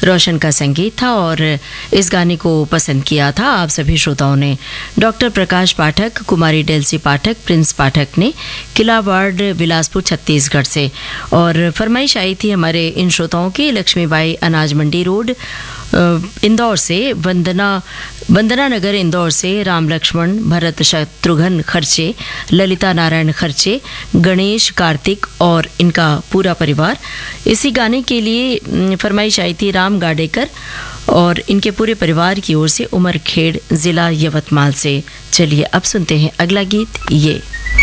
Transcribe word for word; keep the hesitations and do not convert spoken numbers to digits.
रोशन का संगीत था और इस गाने को पसंद किया था आप सभी श्रोताओं ने। डॉक्टर प्रकाश पाठक, कुमारी डेल्सी पाठक, प्रिंस पाठक ने किला वार्ड बिलासपुर छत्तीसगढ़ से। और फरमाइश आई थी हमारे इन श्रोताओं की लक्ष्मीबाई अनाज मंडी रोड इंदौर से, वंदना वंदना नगर इंदौर से, राम लक्ष्मण भरत शत्रुघ्न खर्चे, ललिता नारायण खर्चे, गणेश कार्तिक और इनका पूरा परिवार। इसी गाने के लिए फरमाइश आई थी राम गाडेकर और इनके पूरे परिवार की ओर से उमरखेड़ जिला यवतमाल से। चलिए अब सुनते हैं अगला गीत ये।